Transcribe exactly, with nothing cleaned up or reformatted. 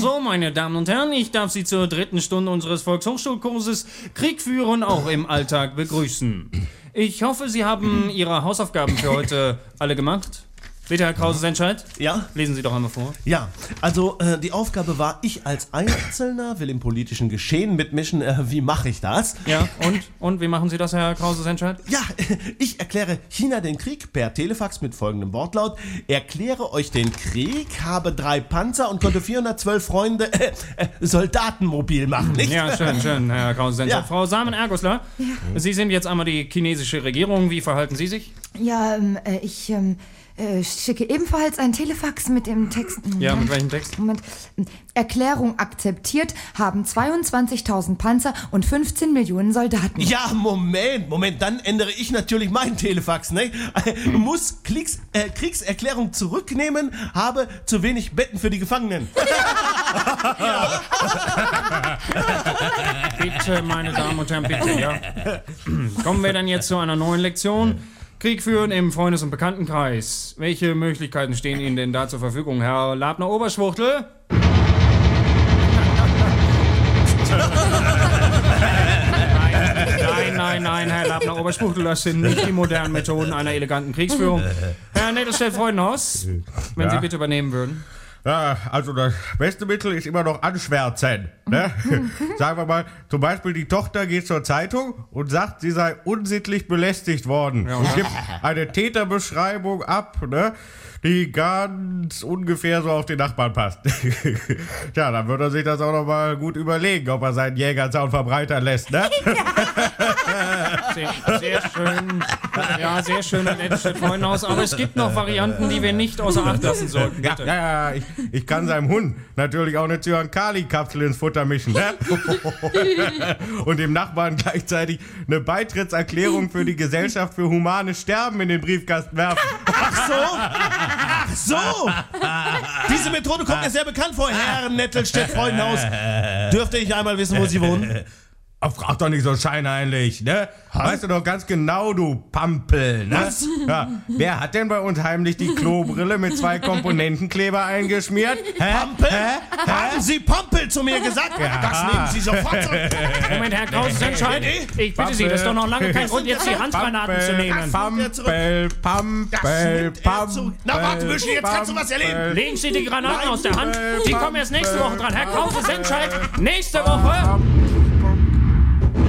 So, meine Damen und Herren, ich darf Sie zur dritten Stunde unseres Volkshochschulkurses Krieg führen, auch im Alltag begrüßen. Ich hoffe, Sie haben Ihre Hausaufgaben für heute alle gemacht. Bitte, Herr Krause-Sennscheid? Ja? Lesen Sie doch einmal vor. Ja, also äh, die Aufgabe war, ich als Einzelner will im politischen Geschehen mitmischen. Äh, wie mache ich das? Ja, und? Und wie machen Sie das, Herr Krause-Sennscheid? Ja, ich erkläre China den Krieg per Telefax mit folgendem Wortlaut. Erkläre euch den Krieg, habe drei Panzer und konnte vierhundertzwölf Freunde, äh, äh, Soldaten mobil machen, nicht? Ja, schön, schön, Herr Krause-Sennscheid. Ja. Frau Samen-Ergosler, ja. Sie sind jetzt einmal die chinesische Regierung. Wie verhalten Sie sich? Ja, ähm, äh, ich, ähm, äh, schicke ebenfalls ein Telefax mit dem Text. Moment, ja, mit welchem Text? Moment. Erklärung akzeptiert, haben zweiundzwanzigtausend Panzer und fünfzehn Millionen Soldaten. Ja, Moment, Moment, dann ändere ich natürlich meinen Telefax, ne? Muss Kriegs, äh, Kriegserklärung zurücknehmen, habe zu wenig Betten für die Gefangenen. Ja. Bitte, meine Damen und Herren, bitte, ja. Kommen wir dann jetzt zu einer neuen Lektion. Krieg führen im Freundes- und Bekanntenkreis. Welche Möglichkeiten stehen Ihnen denn da zur Verfügung, Herr Labner-Oberschwuchtel? Nein, nein, nein, Herr Labner-Oberschwuchtel, das sind nicht die modernen Methoden einer eleganten Kriegsführung. Herr Nettelstedt-Freudenhaus, wenn Ja? Sie bitte übernehmen würden. Ja, also das beste Mittel ist immer noch anschwärzen. Ne? Sagen wir mal, zum Beispiel die Tochter geht zur Zeitung und sagt, sie sei unsittlich belästigt worden. Ja, und gibt eine Täterbeschreibung ab, ne? die ganz ungefähr so auf den Nachbarn passt. Tja, dann wird er sich das auch noch mal gut überlegen, ob er seinen Jägerzaun verbreitern lässt, ne? Sehr, sehr schön. Ja, sehr schön, Herr Nettelstedt-Freudenhaus. Aber es gibt noch Varianten, die wir nicht außer Acht lassen sollten. Ja, Bitte. ja, ja, ich, ich kann seinem Hund natürlich auch eine Zyankali-Kapsel ins Futter mischen, ne? Und dem Nachbarn gleichzeitig eine Beitrittserklärung für die Gesellschaft für humanes Sterben in den Briefkasten werfen. Ach so? Ach so! Diese Methode kommt mir sehr bekannt vor, Herr Nettelstedt-Freudenhaus. Dürfte ich einmal wissen, wo Sie wohnen? Ach, frag doch nicht so scheinheilig, ne? Weißt du doch ganz genau, du Pampel, ne? Was? Ja, wer hat denn bei uns heimlich die Klobrille mit zwei Komponentenkleber eingeschmiert? Hä? Pampel? Hä? Haben Sie Pampel zu mir gesagt? Ja. Das nehmen Sie sofort zurück. Moment, Herr Krause-Sennscheid, ich bitte Sie, das ist doch noch lange kein Grund, jetzt die Handgranaten zu nehmen. Pampel, Pampel, Pampel. Na warte, Büschel, jetzt kannst du was erleben. Legen Sie die Granaten aus der Hand, die kommen erst nächste Woche dran. Herr Krause-Sennscheid, nächste Woche...